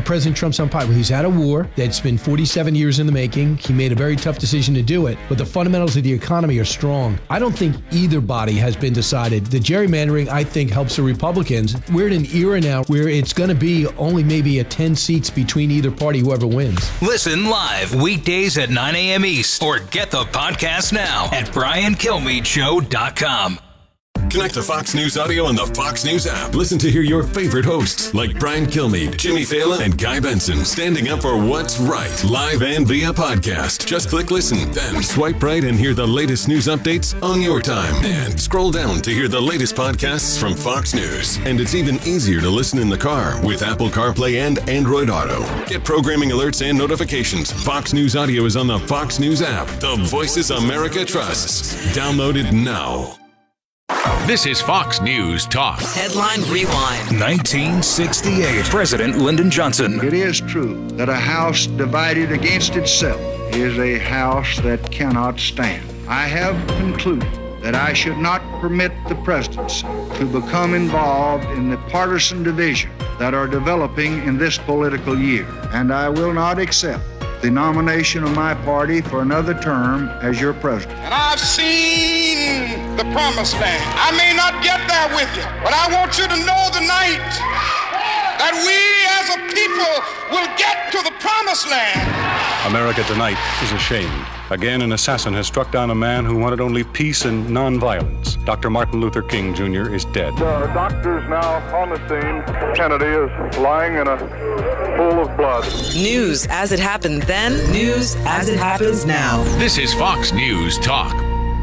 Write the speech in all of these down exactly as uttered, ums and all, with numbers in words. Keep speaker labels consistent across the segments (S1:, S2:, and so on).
S1: of President Trump's empire. He's had a war that's been forty-seven years in the making. He made a very tough decision to do it, but the fundamentals of the economy are strong. I don't think either body has been decided. The gerrymandering, I think, helps the Republicans. We're in an era now where it's going to be only maybe a ten seats between either party, whoever wins.
S2: Listen live weekdays at nine a.m. East or get the podcast now at brian kilmeade show dot com.
S3: Connect to Fox News Audio on the Fox News app. Listen to hear your favorite hosts like Brian Kilmeade, Jimmy Fallon, and Guy Benson standing up for what's right, live and via podcast. Just click listen, then swipe right and hear the latest news updates on your time. And scroll down to hear the latest podcasts from Fox News. And it's even easier to listen in the car with Apple CarPlay and Android Auto. Get programming alerts and notifications. Fox News Audio is on the Fox News app. The voices America trusts. Download it now.
S2: This is Fox News Talk.
S4: Headline Rewind.
S2: nineteen sixty-eight. President Lyndon Johnson.
S5: It is true that a house divided against itself is a house that cannot stand. I have concluded that I should not permit the presidency to become involved in the partisan divisions that are developing in this political year, and I will not accept the nomination of my party for another term as your president.
S6: And I've seen the promised land. I may not get there with you, but I want you to know tonight that we as a people will get to the promised land.
S7: America tonight is ashamed. Again, an assassin has struck down a man who wanted only peace and nonviolence. Doctor Martin Luther King Junior is dead.
S8: The doctors now on the scene. Kennedy is lying in a pool of blood.
S4: News as it happened then, news as it happens now.
S2: This is Fox News Talk.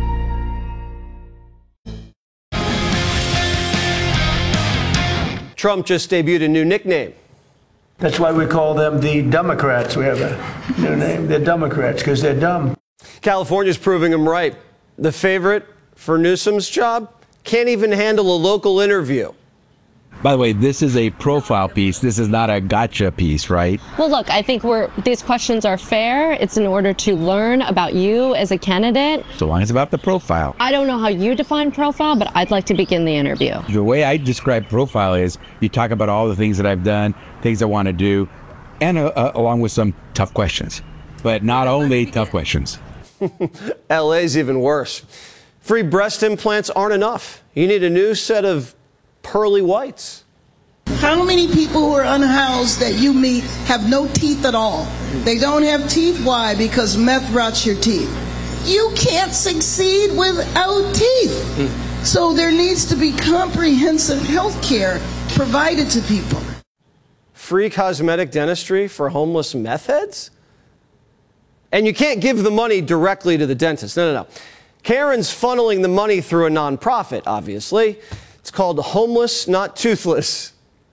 S9: Trump just debuted a new nickname.
S10: That's why we call them the Democrats. We have a new name. They're Democrats because they're dumb.
S9: California's proving him right. The favorite for Newsom's job can't even handle a local interview.
S11: By the way, this is a profile piece. This is not a gotcha piece, right?
S12: Well, look, I think we're these questions are fair. It's in order to learn about you as a candidate.
S11: So long as it's about the profile.
S12: I don't know how you define profile, but I'd like to begin the interview.
S11: The way I describe profile is you talk about all the things that I've done, things I want to do, and uh, uh, along with some tough questions. But not only tough questions.
S9: L A's even worse. Free breast implants aren't enough. You need a new set of pearly whites.
S13: How many people who are unhoused that you meet have no teeth at all? They don't have teeth. Why? Because meth rots your teeth. You can't succeed without teeth. Mm. So there needs to be comprehensive health care provided to people.
S9: Free cosmetic dentistry for homeless meth heads? And you can't give the money directly to the dentist. No, no, no. Karen's funneling the money through a nonprofit, obviously. It's called Homeless, Not Toothless.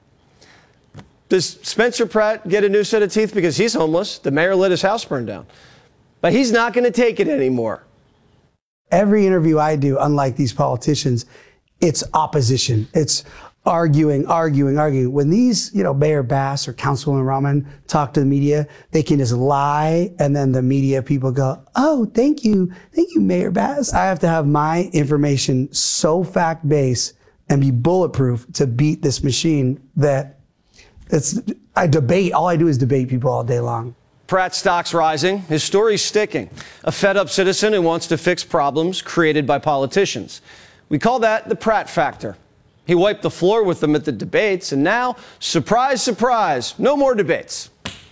S9: Does Spencer Pratt get a new set of teeth because he's homeless? The mayor let his house burn down. But he's not going to take it anymore.
S14: Every interview I do, unlike these politicians, it's opposition. It's arguing, arguing, arguing. When these, you know, Mayor Bass or Councilwoman Rahman talk to the media, they can just lie, and then the media people go, oh, thank you. Thank you, Mayor Bass. I have to have my information so fact-based and be bulletproof to beat this machine that it's, I debate. All I do is debate people all day long.
S9: Pratt's stock's rising. His story's sticking. A fed-up citizen who wants to fix problems created by politicians. We call that the Pratt factor. He wiped the floor with them at the debates, and now, surprise, surprise, no more debates.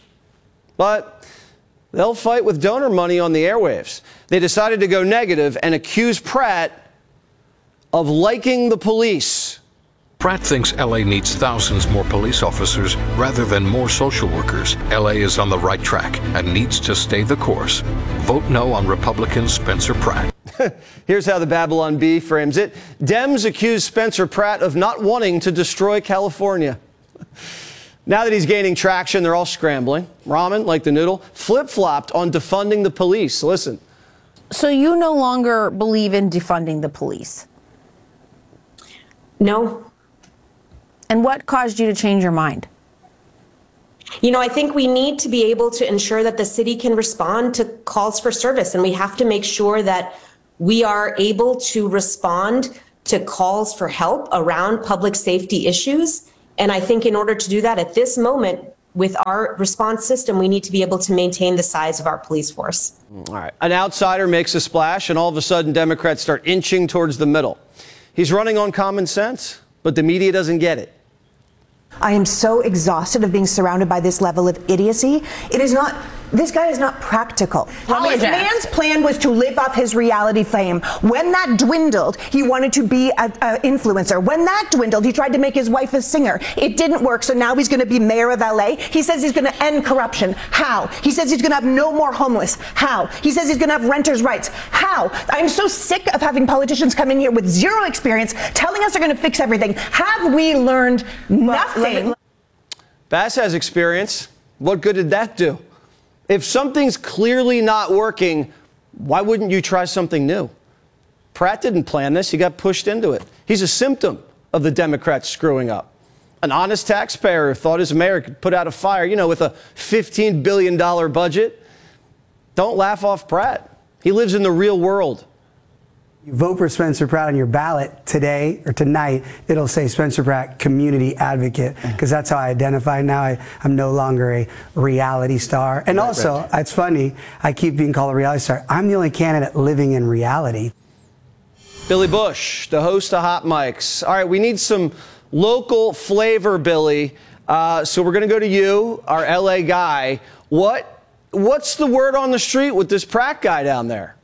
S9: But they'll fight with donor money on the airwaves. They decided to go negative and accuse Pratt of liking the police.
S15: Pratt thinks L A needs thousands more police officers rather than more social workers. L A is on the right track and needs to stay the course. Vote no on Republican Spencer Pratt.
S9: Here's how the Babylon Bee frames it. Dems accuse Spencer Pratt of not wanting to destroy California. Now that he's gaining traction, they're all scrambling. Rahman, like the noodle, flip-flopped on defunding the police. Listen.
S16: So you no longer believe in defunding the police?
S17: No.
S16: And what caused you to change your mind?
S17: You know, I think we need to be able to ensure that the city can respond to calls for service, and we have to make sure that we are able to respond to calls for help around public safety issues. And I think in order to do that at this moment, with our response system, we need to be able to maintain the size of our police force.
S9: All right. An outsider makes a splash, and all of a sudden, Democrats start inching towards the middle. He's running on common sense, but the media doesn't get it.
S18: I am so exhausted of being surrounded by this level of idiocy. It is not, this guy is not practical. This man's plan was to live off his reality fame. When that dwindled, he wanted to be an influencer. When that dwindled, he tried to make his wife a singer. It didn't work, so now he's going to be mayor of L A. He says he's going to end corruption. How? He says he's going to have no more homeless. How? He says he's going to have renters' rights. How? I'm so sick of having politicians come in here with zero experience telling us they're going to fix everything. Have we learned nothing?
S9: Bass has experience. What good did that do? If something's clearly not working, why wouldn't you try something new? Pratt didn't plan this. He got pushed into it. He's a symptom of the Democrats screwing up. An honest taxpayer who thought his mayor could put out a fire, you know, with a fifteen billion dollars budget. Don't laugh off Pratt. He lives in the real world.
S14: You vote for Spencer Pratt on your ballot today or tonight, it'll say Spencer Pratt, community advocate, because that's how I identify now. I, I'm no longer a reality star. And
S9: Right,
S14: also,
S9: right.
S14: it's funny, I keep being called a reality star. I'm the only candidate living in reality.
S9: Billy Bush, the host of Hot Mics. All right, we need some local flavor, Billy. Uh, so we're going to go to you, our L A guy. What, what's the word on the street with this Pratt guy down there?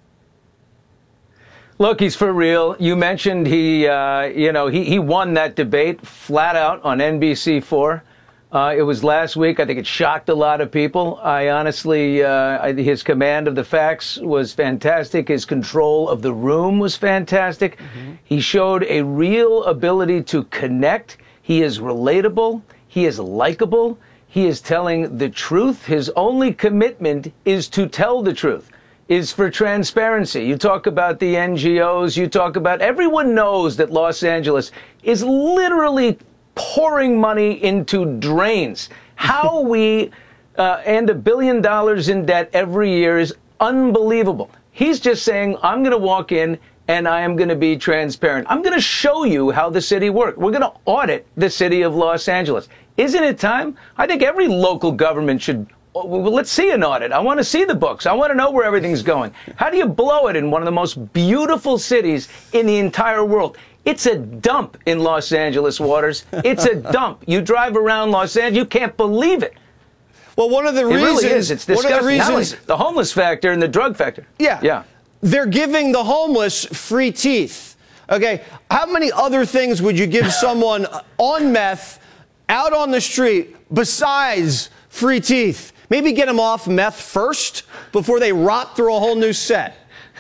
S19: Look, he's for real. You mentioned he, uh, you know, he, he won that debate flat out on N B C four. Uh, it was last week. I think it shocked a lot of people. I honestly, uh, I, his command of the facts was fantastic. His control of the room was fantastic. Mm-hmm. He showed a real ability to connect. He is relatable. He is likable. He is telling the truth. His only commitment is to tell the truth. Is for transparency. You talk about the N G Os, you talk about, everyone knows that Los Angeles is literally pouring money into drains. How we uh, end a billion dollars in debt every year is unbelievable. He's just saying, I'm going to walk in and I am going to be transparent. I'm going to show you how the city works. We're going to audit the city of Los Angeles. Isn't it time? I think every local government should. Well, let's see an audit. I want to see the books. I want to know where everything's going. How do you blow it in one of the most beautiful cities in the entire world? It's a dump in Los Angeles waters. It's a dump. You drive around Los Angeles, you can't believe it.
S9: Well, one of the
S19: it
S9: reasons...
S19: really is. It's
S9: one
S19: disgusting.
S9: of the reasons,
S19: the homeless factor and the drug factor.
S9: Yeah.
S19: Yeah.
S9: They're giving the homeless free teeth. Okay, how many other things would you give someone on meth, out on the street, besides free teeth? Maybe get them off meth first before they rot through a whole new set.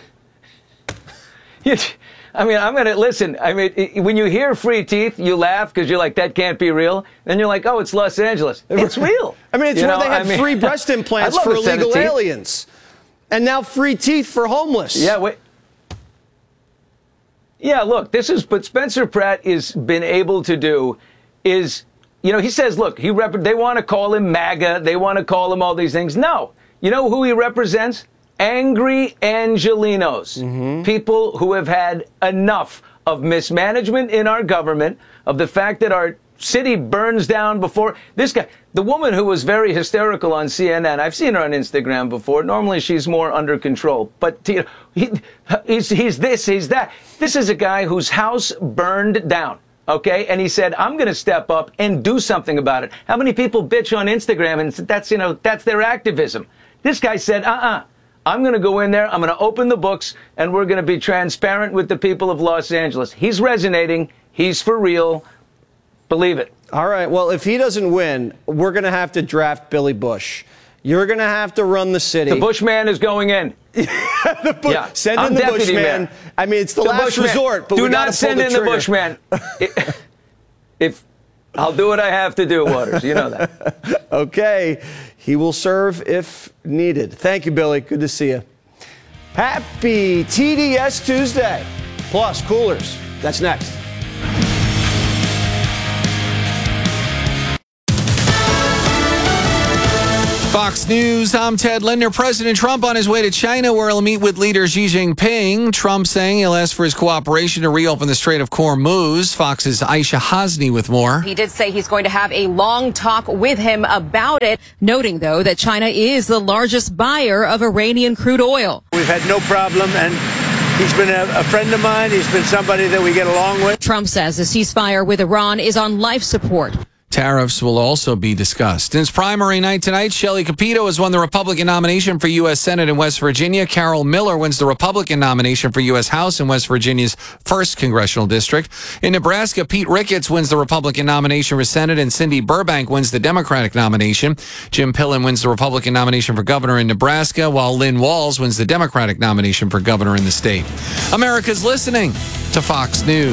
S19: I mean, I'm going to listen. I mean, when you hear free teeth, you laugh because you're like, that can't be real. Then you're like, oh, it's Los Angeles. It's real.
S9: I mean, it's
S19: you
S9: where
S19: know,
S9: they had
S19: I mean,
S9: free breast implants
S19: I'd
S9: for
S19: love a set of
S9: illegal
S19: teeth.
S9: aliens. And now free teeth for homeless.
S19: Yeah, wait. Yeah, look, this is what Spencer Pratt has been able to do is, you know, he says, look, he rep- they want to call him MAGA. They want to call him all these things. No. You know who he represents? Angry Angelinos. Mm-hmm. People who have had enough of mismanagement in our government, of the fact that our city burns down before. This guy, the woman who was very hysterical on C N N, I've seen her on Instagram before. Normally she's more under control. But you know, he, he's, he's this, he's that. This is a guy whose house burned down. Okay, and he said, I'm going to step up and do something about it. How many people bitch on Instagram and that's, you know, that's their activism? This guy said, uh-uh, I'm going to go in there, I'm going to open the books, and we're going to be transparent with the people of Los Angeles. He's resonating. He's for real. Believe it.
S9: All right, well, if he doesn't win, we're going to have to draft Billy Bush. You're going to have to run the city.
S19: The Bushman is going in.
S9: the bu-
S19: yeah.
S9: Send
S19: I'm
S9: in the
S19: deputy
S9: Bushman.
S19: mayor.
S9: I mean, it's the,
S19: the
S9: last
S19: Bushman.
S9: resort, but
S19: do
S9: we
S19: not
S9: gotta
S19: send
S9: pull the
S19: in
S9: trigger.
S19: the Bushman. if, if I'll do what I have to do, Waters. You know that.
S9: Okay. He will serve if needed. Thank you, Billy. Good to see you. Happy T D S Tuesday. Plus, coolers. That's next.
S20: Fox News, I'm Ted Linder. President Trump on his way to China, where he'll meet with leader Xi Jinping. Trump saying he'll ask for his cooperation to reopen the Strait of Hormuz. Fox's Aisha Hasni with more.
S21: He did say he's going to have a long talk with him about it, noting, though, that China is the largest buyer of Iranian crude oil.
S10: We've had no problem, and he's been a, a friend of mine. He's been somebody that we get along with.
S21: Trump says the ceasefire with Iran is on life support.
S20: Tariffs will also be discussed. In its primary night tonight, Shelley Capito has won the Republican nomination for U S Senate in West Virginia. Carol Miller wins the Republican nomination for U S House in West Virginia's first congressional district. In Nebraska, Pete Ricketts wins the Republican nomination for Senate, and Cindy Burbank wins the Democratic nomination. Jim Pillen wins the Republican nomination for governor in Nebraska, while Lynn Walls wins the Democratic nomination for governor in the state. America's listening to Fox News.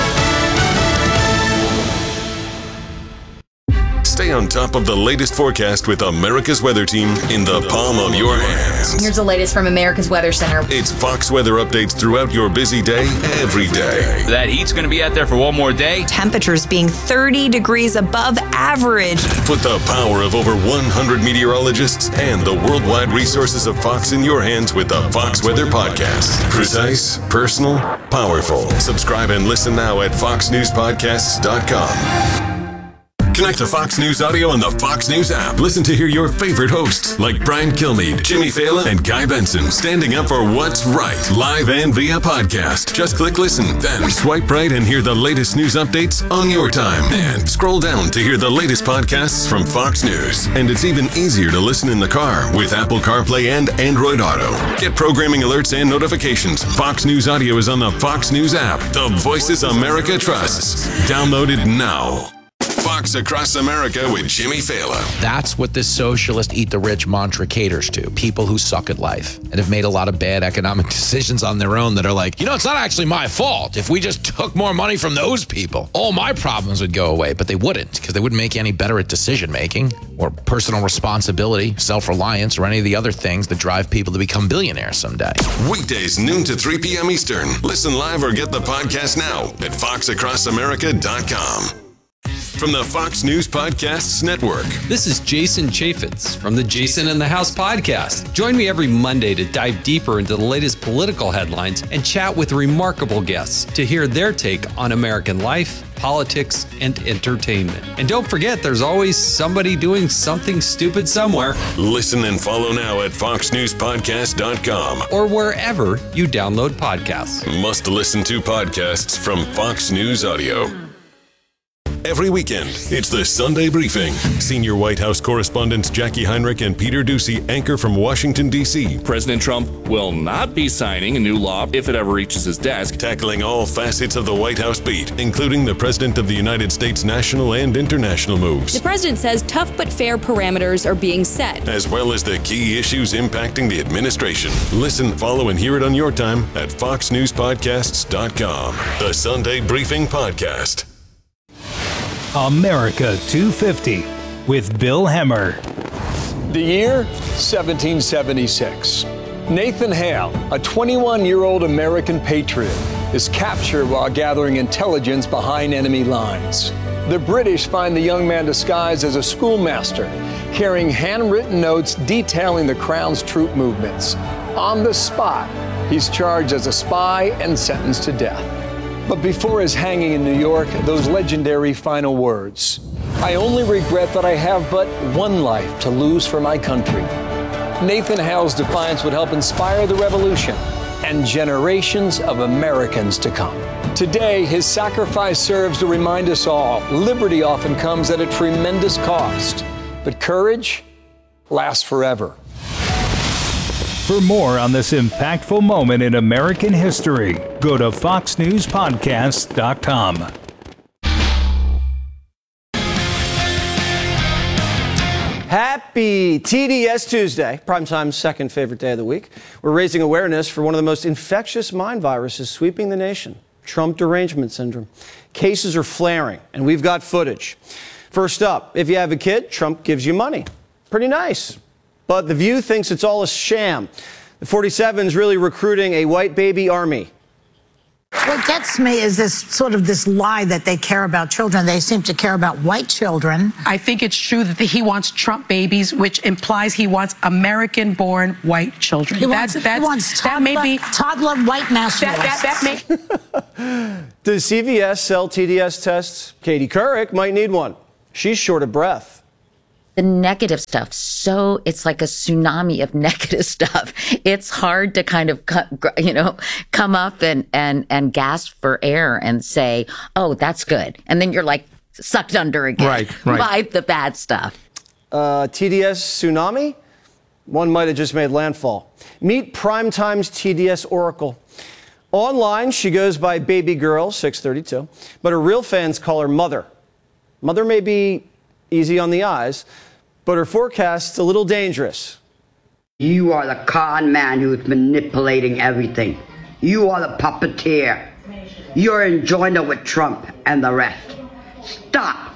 S3: Stay on top of the latest forecast with America's Weather Team in the palm of your hands.
S22: Here's the latest from America's Weather Center.
S3: It's Fox weather updates throughout your busy day, every day.
S23: That heat's going to be out there for one more day.
S24: Temperatures being thirty degrees above average.
S3: Put the power of over one hundred meteorologists and the worldwide resources of Fox in your hands with the Fox Weather Podcast. Precise, personal, powerful. Subscribe and listen now at fox news podcasts dot com. Connect to Fox News Audio on the Fox News app. Listen to hear your favorite hosts like Brian Kilmeade, Jimmy Fallon, and Guy Benson standing up for what's right, live and via podcast. Just click listen, then swipe right and hear the latest news updates on your time. And scroll down to hear the latest podcasts from Fox News. And it's even easier to listen in the car with Apple CarPlay and Android Auto. Get programming alerts and notifications. Fox News Audio is on the Fox News app. The voices America trusts. Download it now. Fox Across America with Jimmy Fallon.
S25: That's what this socialist eat the rich mantra caters to. People who suck at life and have made a lot of bad economic decisions on their own that are like, you know, it's not actually my fault. If we just took more money from those people, all my problems would go away. But they wouldn't, because they wouldn't make any better at decision making or personal responsibility, self-reliance, or any of the other things that drive people to become billionaires someday.
S3: Weekdays, noon to three p.m. Eastern. Listen live or get the podcast now at fox across america dot com. From the Fox News Podcasts Network.
S26: This is Jason Chaffetz from the Jason in the House podcast. Join me every Monday to dive deeper into the latest political headlines and chat with remarkable guests to hear their take on American life, politics, and entertainment. And don't forget, there's always somebody doing something stupid somewhere.
S3: Listen and follow now at fox news podcast dot com
S26: or wherever you download podcasts.
S3: Must listen to podcasts from Fox News Audio. Every weekend, it's the Sunday Briefing. Senior White House correspondents Jackie Heinrich and Peter Doocy anchor from Washington, D C
S27: President Trump will not be signing a new law if it ever reaches his desk.
S3: Tackling all facets of the White House beat, including the President of the United States national and international moves.
S28: The president says tough but fair parameters are being set,
S3: as well as the key issues impacting the administration. Listen, follow, and hear it on your time at fox news podcasts dot com. The Sunday Briefing Podcast.
S29: America two fifty with Bill Hemmer.
S30: The year, seventeen seventy-six. Nathan Hale, a twenty-one-year-old American patriot, is captured while gathering intelligence behind enemy lines. The British find the young man disguised as a schoolmaster, carrying handwritten notes detailing the Crown's troop movements. On the spot, he's charged as a spy and sentenced to death. But before his hanging in New York, those legendary final words. I only regret that I have but one life to lose for my country. Nathan Hale's defiance would help inspire the revolution and generations of Americans to come. Today, his sacrifice serves to remind us all, liberty often comes at a tremendous cost, but courage lasts forever.
S29: For more on this impactful moment in American history, go to fox news podcast dot com.
S9: Happy T D S Tuesday, Primetime's second favorite day of the week. We're raising awareness for one of the most infectious mind viruses sweeping the nation, Trump derangement syndrome. Cases are flaring, and we've got footage. First up, if you have a kid, Trump gives you money. Pretty nice. But The View thinks it's all a sham. The forty-seven is really recruiting a white baby army.
S1: What gets me is this sort of this lie that they care about children. They seem to care about white children.
S2: I think it's true that he wants Trump babies, which implies he wants American-born white children.
S1: He
S2: that's,
S1: wants,
S2: that's,
S1: he wants toddler,
S2: that may be,
S1: toddler white nationalists.
S2: That, that, that may...
S9: Does C V S sell T D S tests? Katie Couric might need one. She's short of breath.
S4: The negative stuff, so it's like a tsunami of negative stuff. It's hard to kind of, you know, come up and, and, and gasp for air and say, oh, that's good. And then you're like sucked under again
S9: right, right.
S4: by the bad stuff.
S9: Uh, T D S tsunami? One might have just made landfall. Meet Primetime's T D S Oracle. Online, she goes by Baby Girl six thirty-two, but her real fans call her Mother. Mother may be easy on the eyes, but her forecast's a little dangerous.
S5: You are the con man who's manipulating everything. You are the puppeteer. You're in joiner with Trump and the rest. Stop.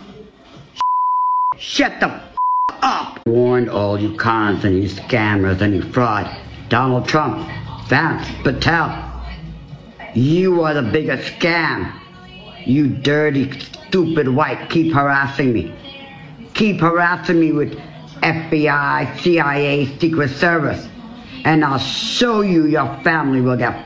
S5: Shut the up. Warned all you cons and you scammers and you fraud. Donald Trump, Vance Patel. You are the biggest scam. You dirty, stupid white. Keep harassing me. Keep harassing me with F B I, C I A, Secret Service, and I'll show you your family will get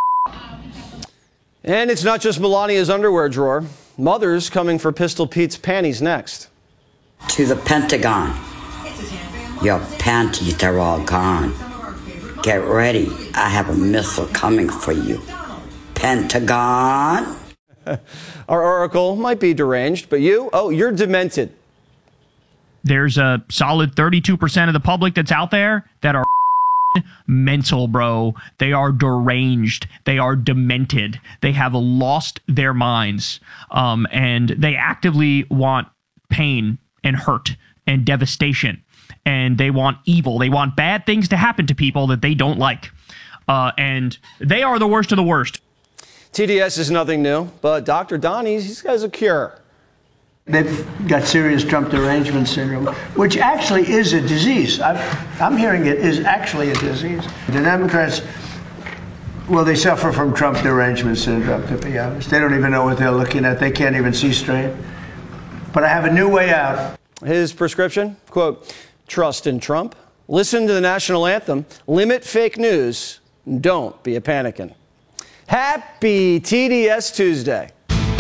S9: And it's not just Melania's underwear drawer. Mother's coming for Pistol Pete's panties next.
S5: To the Pentagon. Your panties are all gone. Get ready. I have a missile coming for you. Pentagon.
S9: Our oracle might be deranged, but you, oh, you're demented.
S6: There's a solid thirty-two percent of the public that's out there that are mental, bro. They are deranged. They are demented. They have lost their minds. Um, and they actively want pain and hurt and devastation. And they want evil. They want bad things to happen to people that they don't like. Uh, and they are the worst of the worst.
S9: T D S is nothing new, but Doctor Donnie's, he's got a cure.
S10: They've got serious Trump derangement syndrome, which actually is a disease. I'm, I'm hearing it is actually a disease. The Democrats, well, they suffer from Trump derangement syndrome, to be honest. They don't even know what they're looking at. They can't even see straight. But I have a new way out.
S9: His prescription, quote, trust in Trump, listen to the national anthem, limit fake news, and don't be a panicking. Happy T D S Tuesday.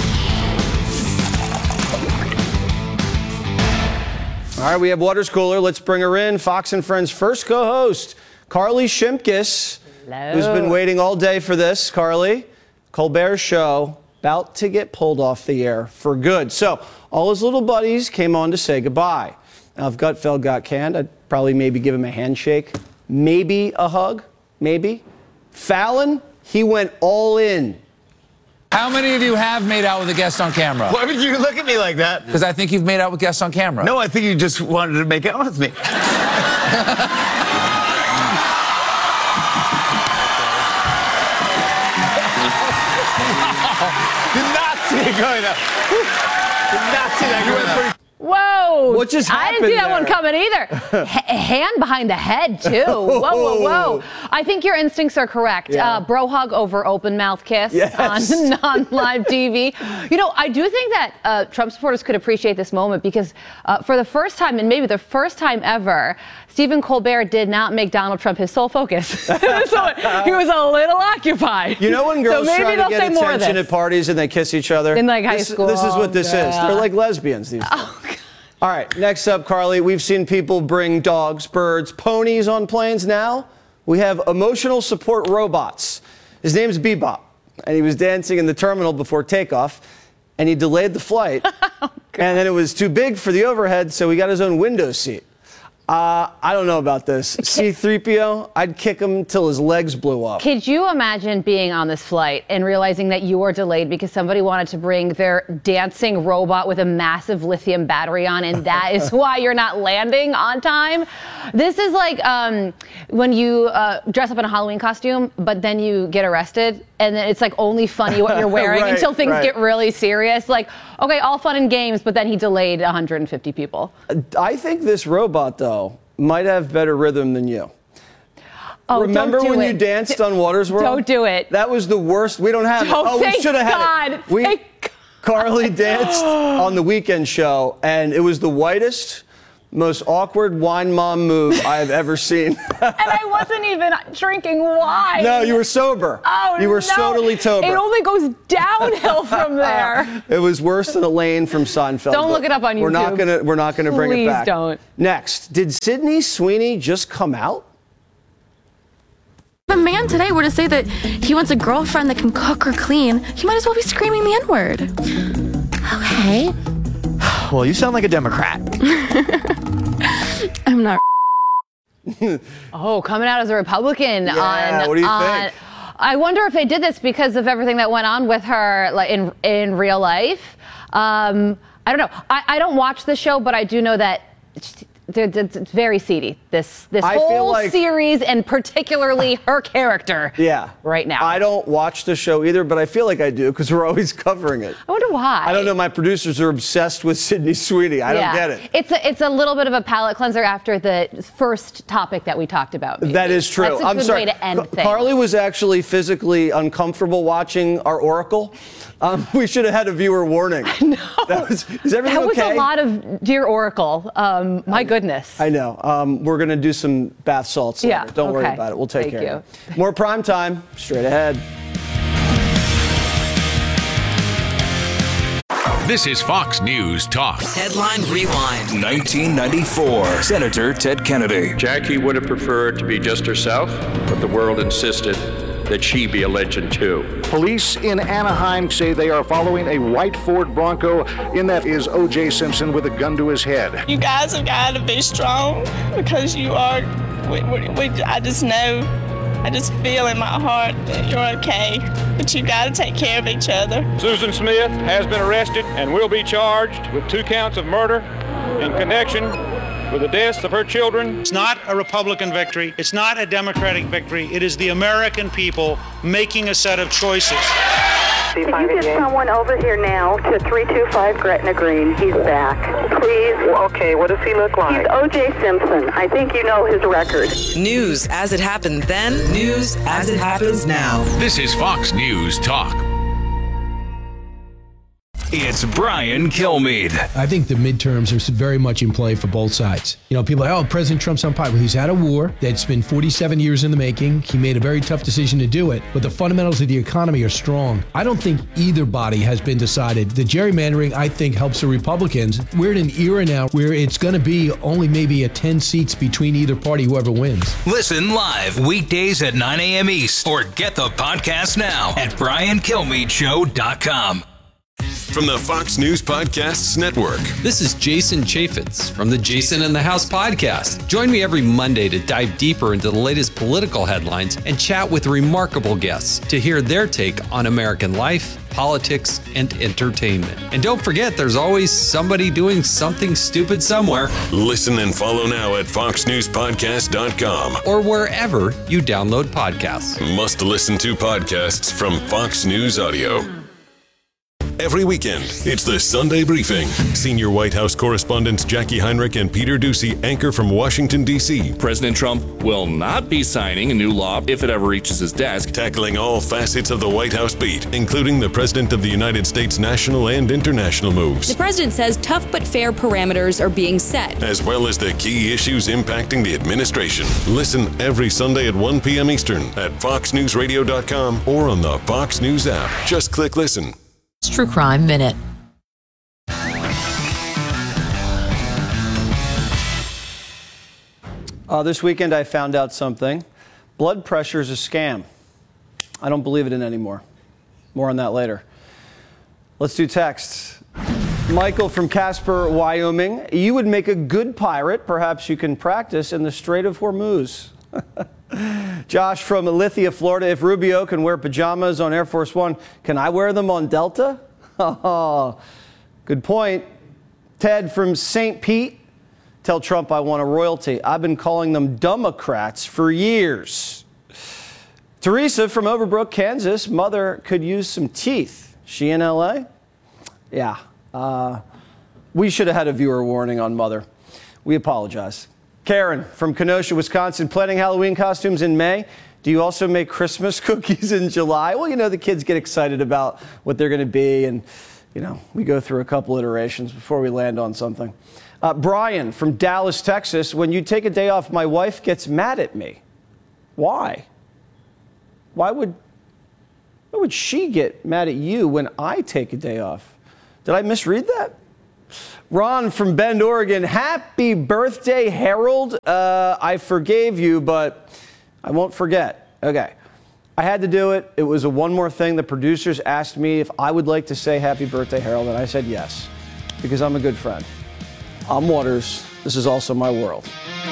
S9: All right, we have Waters Cooler. Let's bring her in. Fox and Friends' first co-host, Carly Shimkus,
S7: Hello.
S9: who's been waiting all day for this. Carly, Colbert Show, about to get pulled off the air for good. So all his little buddies came on to say goodbye. Now, if Gutfeld got canned, I'd probably maybe give him a handshake, maybe a hug, maybe. Fallon, he went all in.
S8: How many of you have made out with a guest on camera?
S11: Why would you look at me like that?
S8: Because I think you've made out with guests on camera.
S11: No, I think you just wanted to make out with me. Did not see it going up. Did not see that going up.
S16: Whoa!
S9: What just
S16: I didn't see that
S9: happened
S16: one
S9: there?
S16: coming either. H- hand behind the head, too. Whoa, whoa, whoa. I think your instincts are correct.
S9: Yeah.
S16: Uh, bro hug over open mouth kiss
S9: Yes.
S16: on, on live T V. You know, I do think that uh, Trump supporters could appreciate this moment because uh, for the first time, and maybe the first time ever, Stephen Colbert did not make Donald Trump his sole focus. So he was a little occupied.
S9: You know when girls
S16: so maybe
S9: try to
S16: they'll
S9: get
S16: say more of
S9: attention
S16: this.
S9: at parties and they kiss each other?
S16: In, like, high
S9: this,
S16: school.
S9: This is what this
S16: Yeah.
S9: is. They're like lesbians these days.
S16: Oh, God.
S9: All right, next up, Carly, we've seen people bring dogs, birds, ponies on planes. Now we have emotional support robots. His name's Bebop, and he was dancing in the terminal before takeoff, and he delayed the flight.
S16: Oh,
S9: and then it was too big for the overhead, so he got his own window seat. Uh, I don't know about this. C three P O, I'd kick him till his legs blew off.
S16: Could you imagine being on this flight and realizing that you were delayed because somebody wanted to bring their dancing robot with a massive lithium battery on, and that is why you're not landing on time? This is like um, when you uh, dress up in a Halloween costume, but then you get arrested, and then it's like only funny what you're wearing
S9: Right,
S16: until things
S9: right.
S16: get really serious. Like, okay, all fun and games, but then he delayed one hundred fifty people.
S9: I think this robot, though, might have better rhythm than you.
S16: Oh,
S9: Remember
S16: don't do
S9: when
S16: it.
S9: you danced on Water's World?
S16: Don't do it.
S9: That was the worst. We don't have
S16: Don't,
S9: it. Oh, we
S16: thank
S9: should have had
S16: God.
S9: it. We,
S16: Thank
S9: Carly danced on the Weekend show, and it was the whitest, most awkward wine mom move I have ever seen.
S16: And I wasn't even drinking wine.
S9: No, you were sober.
S16: Oh,
S9: You were
S16: no.
S9: totally sober.
S16: It only goes downhill from there.
S9: It was worse than Elaine from Seinfeld.
S16: Don't look
S9: but
S16: it up on
S9: We're not
S16: YouTube.
S9: gonna. We're not gonna bring it
S16: Please
S9: back.
S16: don't.
S9: Next, did Sydney Sweeney just come out?
S7: If a man today were to say that he wants a girlfriend that can cook or clean, he might as well be screaming the N-word. Okay.
S12: Well, you sound like a Democrat.
S7: I'm not.
S16: Oh, coming out as a Republican
S12: Yeah,
S16: on.
S12: what do you
S16: on,
S12: think?
S16: I wonder if they did this because of everything that went on with her, like in in real life. Um, I don't know. I, I don't watch the show, but I do know that it's, it's very seedy. This this
S9: I feel
S16: whole
S9: like-
S16: series, and particularly her character.
S9: Yeah.
S16: Right now.
S9: I don't watch the show either, but I feel like I do because we're always covering it.
S16: I wonder why.
S9: I don't know. My producers are obsessed with Sydney Sweeney. I
S16: Yeah.
S9: don't get it.
S16: It's a it's a little bit of a palate cleanser after the first topic that we talked about. maybe.
S9: That is true.
S16: That's a
S9: I'm
S16: good
S9: sorry.
S16: way to end
S9: Ca-
S16: things.
S9: Carly was actually physically uncomfortable watching our Oracle. Um, we should have had a viewer warning. No. That was, is everything
S16: That was
S9: okay?
S16: a lot of Dear Oracle. Um, my goodness.
S9: I know. Um, we're going to do some bath salts later.
S16: Yeah,
S9: Don't worry
S16: okay.
S9: about it. We'll take
S16: Thank
S9: care of it. More prime time, straight ahead.
S23: This is Fox News Talk.
S13: Headline Rewind.
S14: nineteen ninety-four, Senator Ted Kennedy.
S15: Jackie would have preferred to be just herself, but the world insisted that she be a legend too.
S17: Police in Anaheim say they are following a white Ford Bronco. In that is O J Simpson with a gun to his head.
S18: You guys have got to be strong because you are. We, we, we, I just know, I just feel in my heart that you're okay, but you got to take care of each other.
S15: Susan Smith has been arrested and will be charged with two counts of murder in connection with the deaths of her children.
S19: It's not a Republican victory. It's not a Democratic victory. It is the American people making a set of choices.
S20: Can you get someone over here now to three two five Gretna Green? He's back. Please. Okay, what does he look like? He's O J Simpson. I think you know his record.
S13: News as it happened then, news as it happens now.
S23: This is Fox News Talk.
S14: It's Brian Kilmeade.
S21: I think the midterms are very much in play for both sides. You know, people are like, oh, President Trump's unpopular. He's had a war that's been forty-seven years in the making. He made a very tough decision to do it, but the fundamentals of the economy are strong. I don't think either body has been decided. The gerrymandering, I think, helps the Republicans. We're in an era now where it's going to be only maybe a ten seats between either party, whoever wins.
S14: Listen live weekdays at nine a.m. East or get the podcast now at brian kilmeade show dot com.
S3: From the Fox News Podcasts Network.
S26: This is Jason Chaffetz from the Jason in the House podcast. Join me every Monday to dive deeper into the latest political headlines and chat with remarkable guests to hear their take on American life, politics, and entertainment. And don't forget, there's always somebody doing something stupid somewhere.
S3: Listen and follow now at fox news podcast dot com
S26: or wherever you download podcasts.
S3: Must listen to podcasts from Fox News Audio. Every weekend, it's the Sunday Briefing. Senior White House correspondents Jackie Heinrich and Peter Doocy anchor from Washington, D C
S27: President Trump will not be signing a new law if it ever reaches his desk.
S3: Tackling all facets of the White House beat, including the President of the United States national and international moves.
S28: The president says tough but fair parameters are being set,
S3: as well as the key issues impacting the administration. Listen every Sunday at one p.m. Eastern at fox news radio dot com or on the Fox News app. Just click listen.
S13: True Crime Minute.
S9: Uh, this weekend, I found out something. Blood pressure is a scam. I don't believe it in anymore. More on that later. Let's do texts. Michael from Casper, Wyoming. You would make a good pirate. Perhaps you can practice in the Strait of Hormuz. Josh from Lithia, Florida. If Rubio can wear pajamas on Air Force One, can I wear them on Delta? Oh, good point. Ted from Saint Pete. Tell Trump I want a royalty. I've been calling them Democrats for years. Teresa from Overbrook, Kansas. Mother could use some teeth. She in L A? Yeah. Uh, we should have had a viewer warning on Mother. We apologize. Karen from Kenosha, Wisconsin, planning Halloween costumes in May. Do you also make Christmas cookies in July? Well, you know, the kids get excited about what they're going to be, and, you know, we go through a couple iterations before we land on something. Uh, Brian from Dallas, Texas, when you take a day off, my wife gets mad at me. Why? Why would, why would she get mad at you when I take a day off? Did I misread that? Ron from Bend, Oregon, happy birthday, Harold. Uh, I forgave you, but I won't forget. Okay. I had to do it. It was a one more thing. The producers asked me if I would like to say happy birthday, Harold, and I said yes, because I'm a good friend. I'm Waters. This is also my world.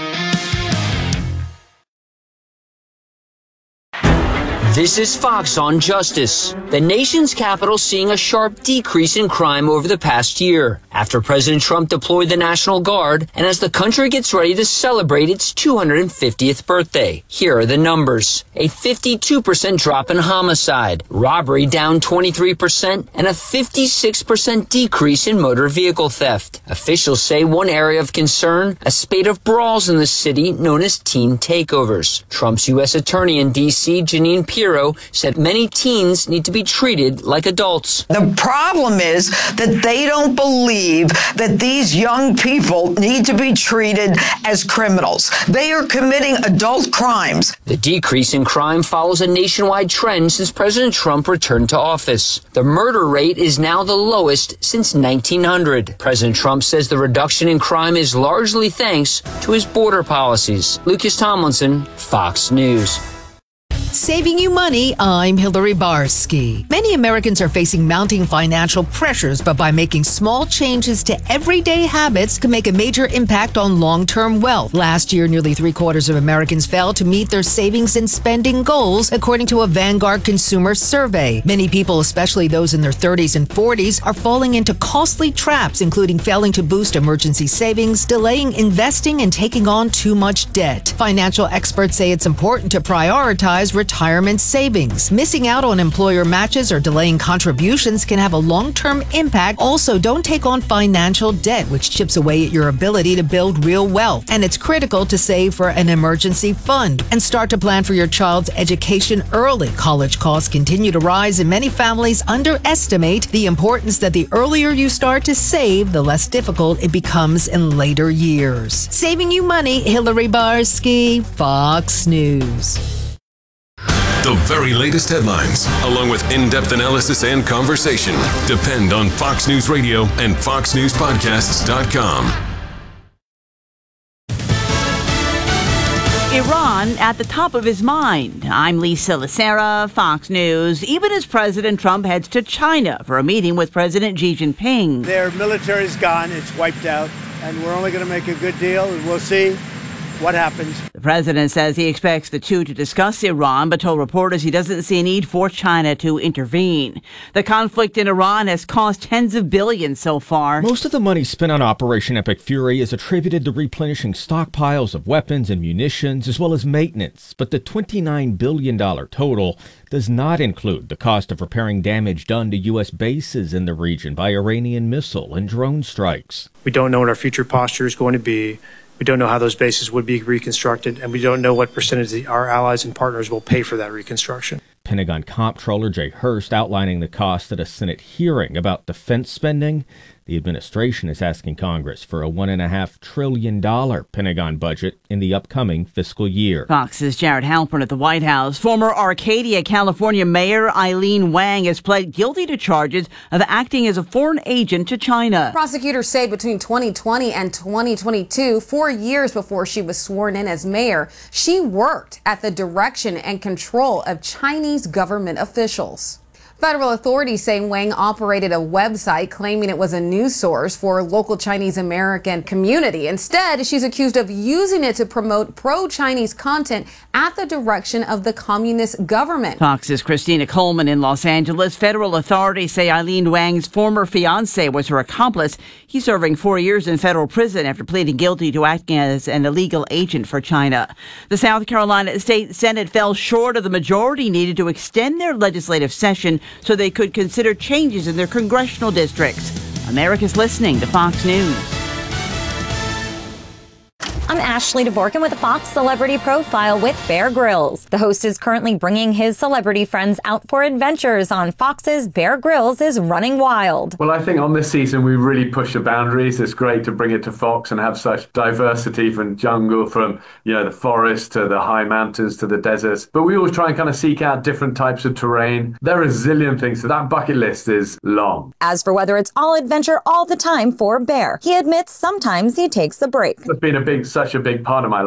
S1: This is Fox on Justice. The nation's capital seeing a sharp decrease in crime over the past year after President Trump deployed the National Guard and as the country gets ready to celebrate its two hundred fiftieth birthday. Here are the numbers. A fifty-two percent drop in homicide, robbery down twenty-three percent, and a fifty-six percent decrease in motor vehicle theft. Officials say one area of concern, a spate of brawls in the city known as teen takeovers. Trump's U S Attorney in D C, Jeanine Pirro, said many teens need to be treated like adults.
S2: The problem is that they don't believe that these young people need to be treated as criminals. They are committing adult crimes.
S1: The decrease in crime follows a nationwide trend since President Trump returned to office. The murder rate is now the lowest since nineteen hundred. President Trump says the reduction in crime is largely thanks to his border policies. Lucas Tomlinson, Fox News.
S4: Saving you money, I'm Hillary Barsky. Many Americans are facing mounting financial pressures, but by making small changes to everyday habits can make a major impact on long-term wealth. Last year, nearly three quarters of Americans failed to meet their savings and spending goals, according to a Vanguard consumer survey. Many people, especially those in their thirties and forties, are falling into costly traps, including failing to boost emergency savings, delaying investing, and taking on too much debt. Financial experts say it's important to prioritize retirement savings. Missing out on employer matches or delaying contributions can have a long-term impact. Also, don't take on financial debt, which chips away at your ability to build real wealth. And it's critical to save for an emergency fund and start to plan for your child's education early. College costs continue to rise, and many families underestimate the importance that the earlier you start to save, the less difficult it becomes in later years. Saving you money, Hillary Barsky, Fox News.
S3: The very latest headlines, along with in-depth analysis and conversation, depend on Fox News Radio and fox news podcasts dot com.
S5: Iran at the top of his mind. I'm Lisa Lacera, Fox News. Even as President Trump heads to China for a meeting with President Xi Jinping.
S10: Their military's gone, it's wiped out, and we're only going to make a good deal, and we'll see what happens.
S5: The president says he expects the two to discuss Iran, but told reporters he doesn't see a need for China to intervene. The conflict in Iran has cost tens of billions so far.
S6: Most of the money spent on Operation Epic Fury is attributed to replenishing stockpiles of weapons and munitions, as well as maintenance. But the twenty-nine billion dollars total does not include the cost of repairing damage done to U S bases in the region by Iranian missile and drone strikes.
S22: We don't know what our future posture is going to be. We don't know how those bases would be reconstructed, and we don't know what percentage our allies and partners will pay for that reconstruction.
S6: Pentagon Comptroller Jay Hurst outlining the cost at a Senate hearing about defense spending. The administration is asking Congress for a one point five trillion dollars Pentagon budget in the upcoming fiscal year.
S5: Fox's Jared Halpern at the White House. Former Arcadia, California Mayor Eileen Wang has pled guilty to charges of acting as a foreign agent to China.
S24: Prosecutors say between twenty twenty and twenty twenty-two, four years before she was sworn in as mayor, she worked at the direction and control of Chinese government officials. Federal authorities say Wang operated a website claiming it was a news source for a local Chinese American community. Instead, she's accused of using it to promote pro-Chinese content at the direction of the communist government.
S5: Fox's Christina Coleman in Los Angeles. Federal authorities say Eileen Wang's former fiancé was her accomplice. He's serving four years in federal prison after pleading guilty to acting as an illegal agent for China. The South Carolina State Senate fell short of the majority needed to extend their legislative session so they could consider changes in their congressional districts. America's listening to Fox News.
S7: I'm Ashley DeVorkin with a Fox Celebrity Profile with Bear Grylls. The host is currently bringing his celebrity friends out for adventures on Fox's Bear Grylls is Running Wild.
S8: Well, I think on this season we really push the boundaries. It's great to bring it to Fox and have such diversity from jungle, from, you know, the forest to the high mountains to the deserts. But we always try and kind of seek out different types of terrain. There are a zillion things, so that bucket list is long.
S7: As for whether it's all adventure all the time for Bear, he admits sometimes he takes a break.
S8: It's been a big, such a big part of my life.